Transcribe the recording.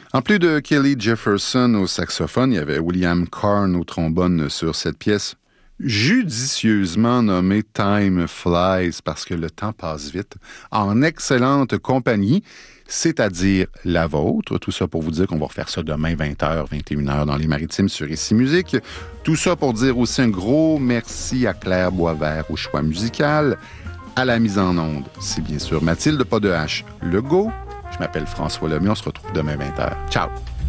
En plus de Kelly Jefferson au saxophone, il y avait William Carn au trombone sur cette pièce, judicieusement nommée Time Flies parce que le temps passe vite, en excellente compagnie, c'est-à-dire la vôtre. Tout ça pour vous dire qu'on va refaire ça demain 20h, 21h dans les Maritimes sur Ici Musique. Tout ça pour dire aussi un gros merci à Claire Boisvert au choix musical. À la mise en onde, c'est bien sûr Mathilde, pas de H, Legault. Je m'appelle François Lemay, on se retrouve demain 20h. Ciao!